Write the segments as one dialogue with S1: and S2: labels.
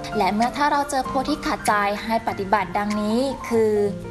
S1: และเมื่อถ้าเราเจอโพสต์ที่ขัดใจให้ปฏิบัติดังนี้คือ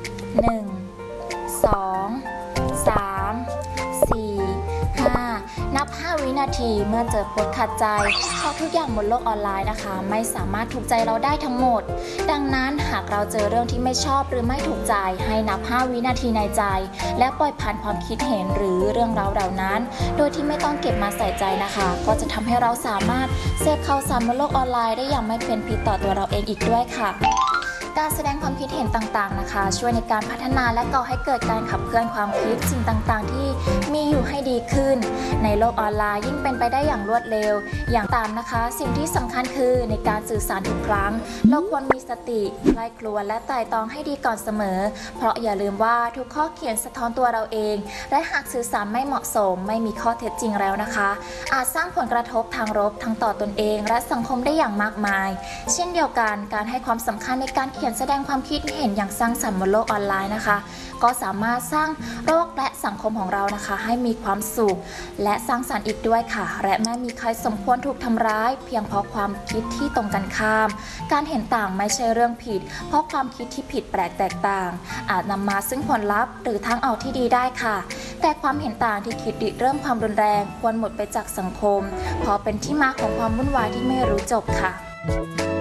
S1: 1 2 3 4 5 นับ 5 วินาทีเมื่อเจอโพสต์ขัดใจเพราะทุกอย่างบนโลกออนไลน์นะคะไม่สามารถถูกใจเราได้ทั้งหมดดังนั้นหากเราเจอเรื่องที่ไม่ชอบหรือไม่ถูกใจให้นับ 5 วินาทีในใจและปล่อยผ่านความคิดเห็นหรือเรื่องราวเหล่านั้นโดยที่ไม่ต้องเก็บมาใส่ใจนะคะก็จะทำให้เราสามารถเสพข่าวสารบนโลกออนไลน์ได้อย่างไม่เป็นพิษต่อตัวเราเองอีกด้วยค่ะการแสดงความคิดเห็นต่างๆนะคะช่วยในการพัฒนาและก่อให้เกิดการขับเคลื่อนความคิดสิ่งต่างๆที่มีอยู่ให้ดีขึ้นในโลกออนไลน์ยิ่งเป็นไปได้อย่างรวดเร็วอย่างตามนะคะสิ่งที่สำคัญคือในการสื่อสารทุกครั้งเราควรมีสติใคร่ครวญและไตร่ตรองให้ดีก่อนเสมอเพราะอย่าลืมว่าทุกข้อเขียนสะท้อนตัวเราเองและหากสื่อสารไม่เหมาะสมไม่มีข้อเท็จจริงแล้วนะคะอาจสร้างผลกระทบทางลบทั้งต่อตนเองและสังคมได้อย่างมากมายเช่นเดียวกันการให้ความสำคัญในการเขียนแสดงความคิดเห็นอย่างสร้างสรรค์บนโลกออนไลน์นะคะก็สามารถสร้างโลกและสังคมของเรานะคะให้มีความสุขและสร้างสรรค์อีกด้วยค่ะและไม่มีใครสมควรถูกทำร้ายเพียงเพราะความคิดที่ตรงกันข้ามการเห็นต่างไม่ใช่เรื่องผิดเพราะความคิดที่ผิดแปลกแตกต่างอาจนำมาซึ่งผลลัพธ์หรือทางออกที่ดีได้ค่ะแต่ความเห็นต่างที่คิดริเริ่มความรุนแรงควรหมดไปจากสังคมเพราะเป็นที่มาของความวุ่นวายที่ไม่รู้จบค่ะ